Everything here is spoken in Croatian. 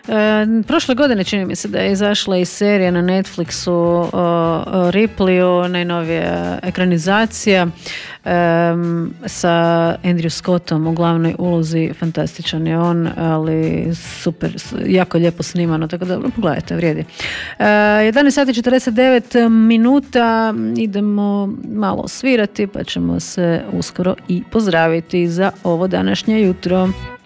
Prošle godine čini mi se da je izašla i serija na Netflixu o Ripleyju, najnovija ekranizacija sa Andrew Scottom u glavnoj ulozi. Fantastičan je on, ali super, jako lijepo snimano, tako da pogledajte, vrijedi. 11 sati 49 minuta, idemo malo svirati pa ćemo se uskoro i pozdraviti za ovo današnje jutro.